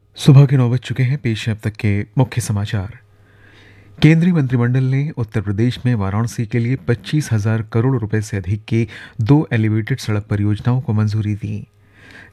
सुबह के 9 बज चुके हैं। पेश है अब तक के मुख्य समाचार। केंद्रीय मंत्रिमंडल ने उत्तर प्रदेश में वाराणसी के लिए 25,000 करोड़ रुपए से अधिक की 2 एलिवेटेड सड़क परियोजनाओं को मंजूरी दी।